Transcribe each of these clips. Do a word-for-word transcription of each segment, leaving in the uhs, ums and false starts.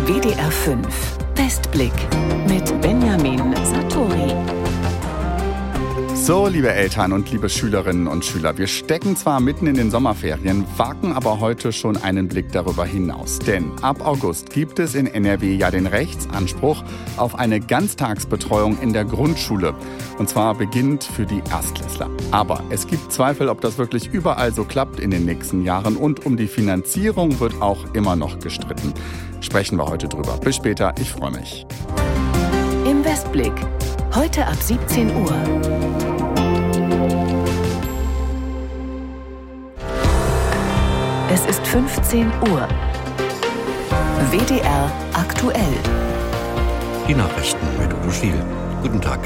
W D R fünf Westblick mit Benjamin Satori. So, liebe Eltern und liebe Schülerinnen und Schüler, wir stecken zwar mitten in den Sommerferien, wagen aber heute schon einen Blick darüber hinaus. Denn ab August gibt es in N R W ja den Rechtsanspruch auf eine Ganztagsbetreuung in der Grundschule. Und zwar beginnend für die Erstklässler. Aber es gibt Zweifel, ob das wirklich überall so klappt in den nächsten Jahren. Und um die Finanzierung wird auch immer noch gestritten. Sprechen wir heute drüber. Bis später, ich freue mich. Im Westblick, heute ab siebzehn Uhr. Es ist fünfzehn Uhr. W D R aktuell. Die Nachrichten mit Udo Schiel. Guten Tag.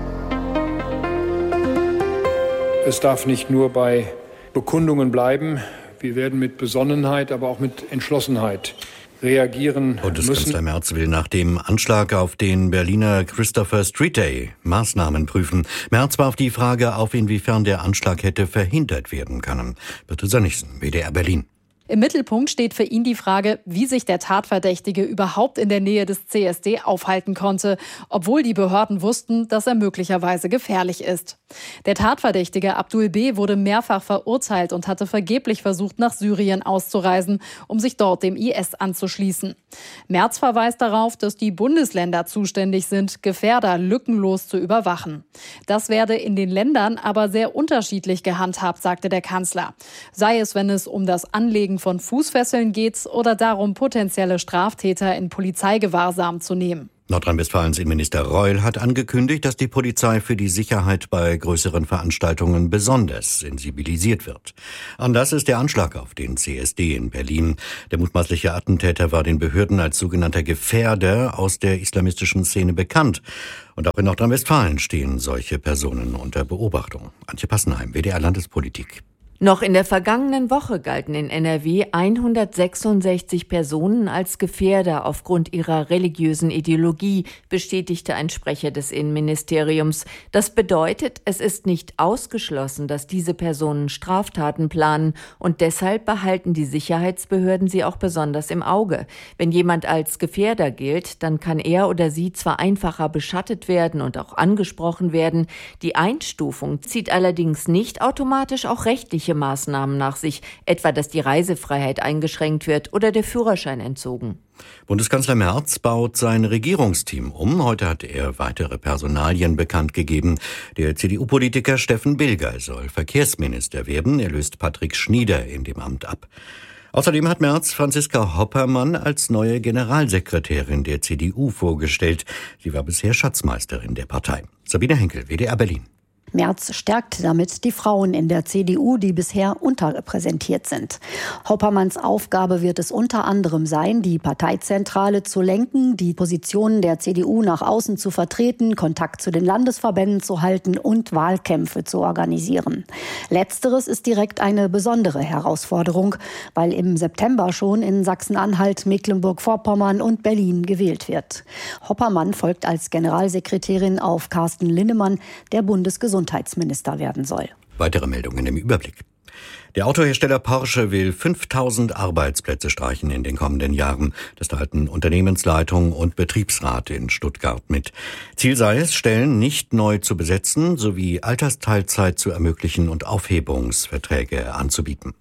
Es darf nicht nur bei Bekundungen bleiben. Wir werden mit Besonnenheit, aber auch mit Entschlossenheit reagieren müssen. Bundeskanzler Merz will nach dem Anschlag auf den Berliner Christopher Street Day Maßnahmen prüfen. Merz warf die Frage auf, inwiefern der Anschlag hätte verhindert werden können. Birte Sönnigsen, W D R Berlin. Im Mittelpunkt steht für ihn die Frage, wie sich der Tatverdächtige überhaupt in der Nähe des C S D aufhalten konnte, obwohl die Behörden wussten, dass er möglicherweise gefährlich ist. Der Tatverdächtige Abdul B. wurde mehrfach verurteilt und hatte vergeblich versucht, nach Syrien auszureisen, um sich dort dem I S anzuschließen. Merz verweist darauf, dass die Bundesländer zuständig sind, Gefährder lückenlos zu überwachen. Das werde in den Ländern aber sehr unterschiedlich gehandhabt, sagte der Kanzler. Sei es, wenn es um das Anlegen von Fußfesseln geht oder darum, potenzielle Straftäter in Polizeigewahrsam zu nehmen. Nordrhein-Westfalens Innenminister Reul hat angekündigt, dass die Polizei für die Sicherheit bei größeren Veranstaltungen besonders sensibilisiert wird. Anders ist der Anschlag auf den C S D in Berlin. Der mutmaßliche Attentäter war den Behörden als sogenannter Gefährder aus der islamistischen Szene bekannt. Und auch in Nordrhein-Westfalen stehen solche Personen unter Beobachtung. Antje Passenheim, W D R Landespolitik. Noch in der vergangenen Woche galten in N R W hundertsechsundsechzig Personen als Gefährder aufgrund ihrer religiösen Ideologie, bestätigte ein Sprecher des Innenministeriums. Das bedeutet, es ist nicht ausgeschlossen, dass diese Personen Straftaten planen und deshalb behalten die Sicherheitsbehörden sie auch besonders im Auge. Wenn jemand als Gefährder gilt, dann kann er oder sie zwar einfacher beschattet werden und auch angesprochen werden. Die Einstufung zieht allerdings nicht automatisch auch rechtliche Maßnahmen nach sich, etwa dass die Reisefreiheit eingeschränkt wird oder der Führerschein entzogen. Bundeskanzler Merz baut sein Regierungsteam um. Heute hat er weitere Personalien bekannt gegeben. Der C D U-Politiker Steffen Bilger soll Verkehrsminister werden. Er löst Patrick Schnieder in dem Amt ab. Außerdem hat Merz Franziska Hoppermann als neue Generalsekretärin der C D U vorgestellt. Sie war bisher Schatzmeisterin der Partei. Sabine Henkel, W D R Berlin. Merz stärkt damit die Frauen in der C D U, die bisher unterrepräsentiert sind. Hoppermanns Aufgabe wird es unter anderem sein, die Parteizentrale zu lenken, die Positionen der C D U nach außen zu vertreten, Kontakt zu den Landesverbänden zu halten und Wahlkämpfe zu organisieren. Letzteres ist direkt eine besondere Herausforderung, weil im September schon in Sachsen-Anhalt, Mecklenburg-Vorpommern und Berlin gewählt wird. Hoppermann folgt als Generalsekretärin auf Carsten Linnemann, der Bundesgesundheitsminister Gesundheitsminister werden soll. Weitere Meldungen im Überblick. Der Autohersteller Porsche will fünftausend Arbeitsplätze streichen in den kommenden Jahren. Das teilten Unternehmensleitung und Betriebsrat in Stuttgart mit. Ziel sei es, Stellen nicht neu zu besetzen, sowie Altersteilzeit zu ermöglichen und Aufhebungsverträge anzubieten.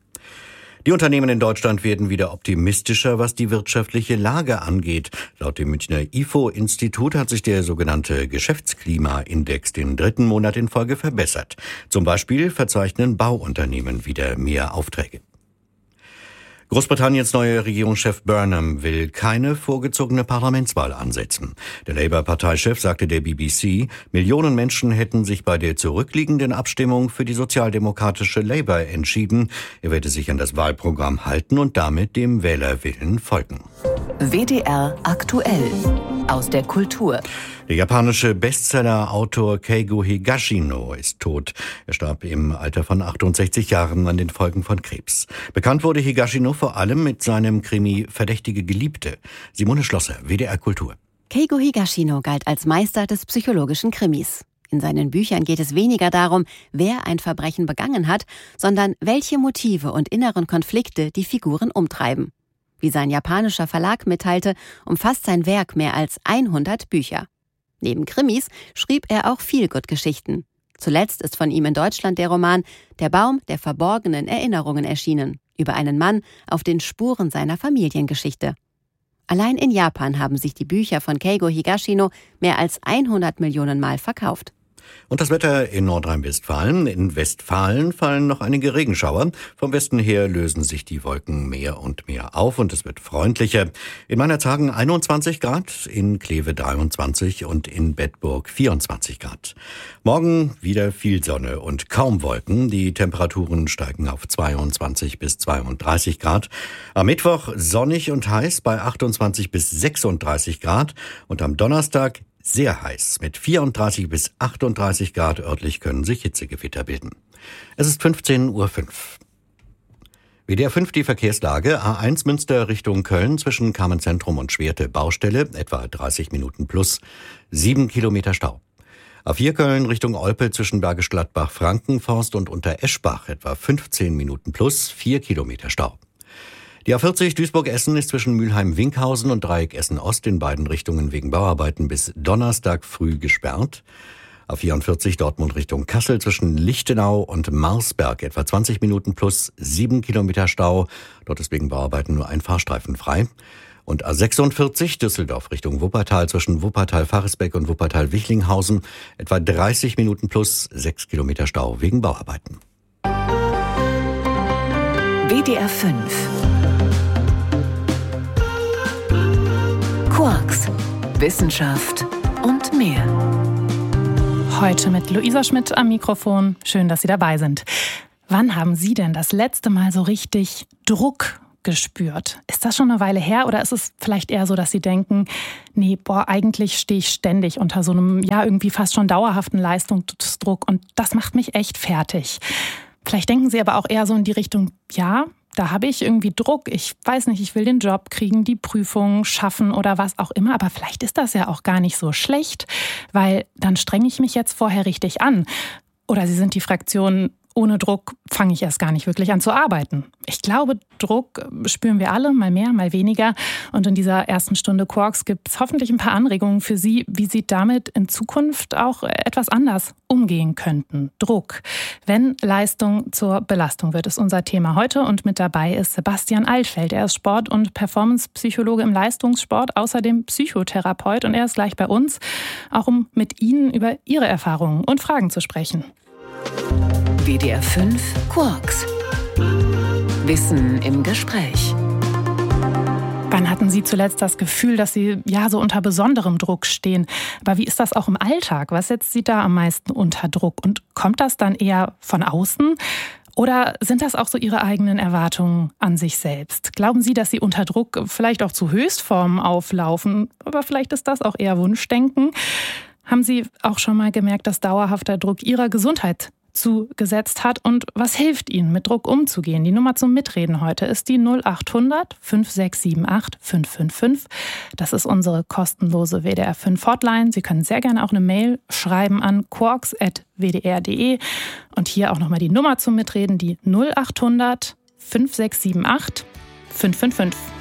Die Unternehmen in Deutschland werden wieder optimistischer, was die wirtschaftliche Lage angeht. Laut dem Münchner I F O-Institut hat sich der sogenannte Geschäftsklimaindex den dritten Monat in Folge verbessert. Zum Beispiel verzeichnen Bauunternehmen wieder mehr Aufträge. Großbritanniens neuer Regierungschef Burnham will keine vorgezogene Parlamentswahl ansetzen. Der Labour-Parteichef sagte der B B C, Millionen Menschen hätten sich bei der zurückliegenden Abstimmung für die sozialdemokratische Labour entschieden. Er werde sich an das Wahlprogramm halten und damit dem Wählerwillen folgen. W D R aktuell aus der Kultur. Der japanische Bestseller-Autor Keigo Higashino ist tot. Er starb im Alter von achtundsechzig Jahren an den Folgen von Krebs. Bekannt wurde Higashino vor allem mit seinem Krimi Verdächtige Geliebte. Simone Schlosser, W D R Kultur. Keigo Higashino galt als Meister des psychologischen Krimis. In seinen Büchern geht es weniger darum, wer ein Verbrechen begangen hat, sondern welche Motive und inneren Konflikte die Figuren umtreiben. Wie sein japanischer Verlag mitteilte, umfasst sein Werk mehr als hundert Bücher. Neben Krimis schrieb er auch Feel-Good-Geschichten. Zuletzt ist von ihm in Deutschland der Roman Der Baum der verborgenen Erinnerungen erschienen, über einen Mann auf den Spuren seiner Familiengeschichte. Allein in Japan haben sich die Bücher von Keigo Higashino mehr als hundert Millionen Mal verkauft. Und das Wetter in Nordrhein-Westfalen. In Westfalen fallen noch einige Regenschauer. Vom Westen her lösen sich die Wolken mehr und mehr auf und es wird freundlicher. In Meinerzhagen einundzwanzig Grad, in Kleve dreiundzwanzig und in Bedburg vierundzwanzig Grad. Morgen wieder viel Sonne und kaum Wolken. Die Temperaturen steigen auf zweiundzwanzig bis zweiunddreißig Grad. Am Mittwoch sonnig und heiß bei achtundzwanzig bis sechsunddreißig Grad und am Donnerstag sehr heiß. Mit vierunddreißig bis achtunddreißig Grad örtlich können sich Hitzegewitter bilden. Es ist fünfzehn Uhr fünf. W D R fünf die Verkehrslage. A eins Münster Richtung Köln zwischen Carmenzentrum und Schwerte Baustelle, etwa dreißig Minuten plus, sieben Kilometer Stau. A vier Köln Richtung Olpe zwischen Bergisch Gladbach, Frankenforst und Untereschbach, etwa fünfzehn Minuten plus, vier Kilometer Stau. Die A vierzig Duisburg-Essen ist zwischen Mülheim-Winkhausen und Dreieck Essen-Ost in beiden Richtungen wegen Bauarbeiten bis Donnerstag früh gesperrt. A vierundvierzig Dortmund Richtung Kassel zwischen Lichtenau und Marsberg etwa zwanzig Minuten plus sieben Kilometer Stau. Dort ist wegen Bauarbeiten nur ein Fahrstreifen frei. Und A sechsundvierzig Düsseldorf Richtung Wuppertal zwischen Wuppertal-Faresbeck und Wuppertal-Wichlinghausen etwa dreißig Minuten plus sechs Kilometer Stau wegen Bauarbeiten. W D R fünf Quarks, Wissenschaft und mehr. Heute mit Luisa Schmidt am Mikrofon. Schön, dass Sie dabei sind. Wann haben Sie denn das letzte Mal so richtig Druck gespürt? Ist das schon eine Weile her oder ist es vielleicht eher so, dass Sie denken, nee, boah, eigentlich stehe ich ständig unter so einem, ja, irgendwie fast schon dauerhaften Leistungsdruck und das macht mich echt fertig. Vielleicht denken Sie aber auch eher so in die Richtung, ja, da habe ich irgendwie Druck. Ich weiß nicht, ich will den Job kriegen, die Prüfung schaffen oder was auch immer. Aber vielleicht ist das ja auch gar nicht so schlecht, weil dann strenge ich mich jetzt vorher richtig an. Oder Sie sind die Fraktion, ohne Druck fange ich erst gar nicht wirklich an zu arbeiten. Ich glaube, Druck spüren wir alle, mal mehr, mal weniger. Und in dieser ersten Stunde Quarks gibt es hoffentlich ein paar Anregungen für Sie, wie Sie damit in Zukunft auch etwas anders umgehen könnten. Druck. Wenn Leistung zur Belastung wird, ist unser Thema heute. Und mit dabei ist Sebastian Altfeld. Er ist Sport- und Performance-Psychologe im Leistungssport, außerdem Psychotherapeut. Und er ist gleich bei uns, auch um mit Ihnen über Ihre Erfahrungen und Fragen zu sprechen. W D R fünf Quarks. Wissen im Gespräch. Wann hatten Sie zuletzt das Gefühl, dass Sie ja so unter besonderem Druck stehen? Aber wie ist das auch im Alltag? Was setzt Sie da am meisten unter Druck? Und kommt das dann eher von außen? Oder sind das auch so Ihre eigenen Erwartungen an sich selbst? Glauben Sie, dass Sie unter Druck vielleicht auch zu Höchstformen auflaufen? Aber vielleicht ist das auch eher Wunschdenken. Haben Sie auch schon mal gemerkt, dass dauerhafter Druck Ihrer Gesundheit zugesetzt hat und was hilft Ihnen, mit Druck umzugehen? Die Nummer zum Mitreden heute ist die null acht hundert fünf sechs sieben acht fünf fünf fünf. Das ist unsere kostenlose W D R fünf Hotline. Sie können sehr gerne auch eine Mail schreiben an quarks at w d r punkt d e und hier auch nochmal die Nummer zum Mitreden, die null acht hundert fünf sechs sieben acht fünf fünf fünf.